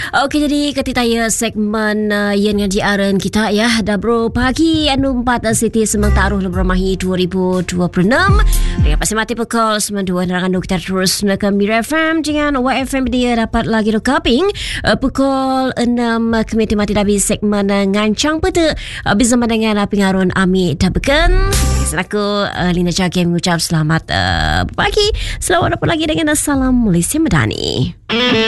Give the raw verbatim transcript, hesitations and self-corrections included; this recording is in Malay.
Okey, jadi ketitaya segmen uh, yang diaran kita ya. Dah bro pagi anu empat Siti Semang Taruh Leburan Mahi dua ribu dua puluh enam. Dengan pasal mati pukul sembilan dua nerangan kita terus menekan Mira F M dengan Y F M dia dapat lagi rekaping uh, pukul enam uh, kemiti mati dabi segmen uh, ngancang peta uh, bersama dengan uh, pengarun Ami Dabekan. Selaku uh, Lina Jaki mengucap selamat uh, pagi. Selamat dapat lagi dengan salam Malaysia Madani.